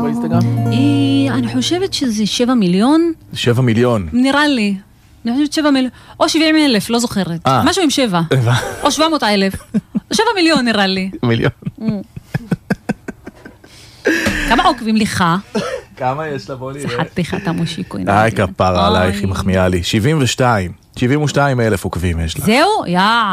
באינסטגרם? אני חושבת שזה 7 מיליון. 7 מיליון. נראה לי. אני חושבת 7 מיליון. או 70,000, לא זוכרת. משהו עם 7. או 700,000. 7 מיליון נראה לי. מיליון. כמה עוקבים לך? כמה יש לה? בוא נראה. חתיכת המושיקו. כפרה עלייך, היא מחמיאה לי. 72,000 עוקבים יש לה. זהו?